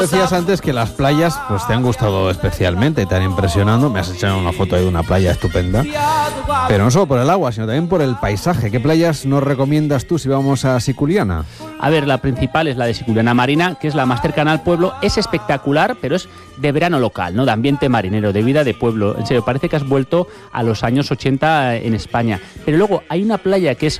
Decías antes que las playas pues te han gustado especialmente, te han impresionado. Me has echado una foto de una playa estupenda. Pero no solo por el agua, sino también por el paisaje. ¿Qué playas nos recomiendas tú si vamos a Siculiana? A ver, la principal es la de Siculiana Marina, que es la más cercana al pueblo. Es espectacular, pero es de verano local, ¿no? De ambiente marinero, de vida de pueblo. En serio, parece que has vuelto a los años 80 en España. Pero luego hay una playa que es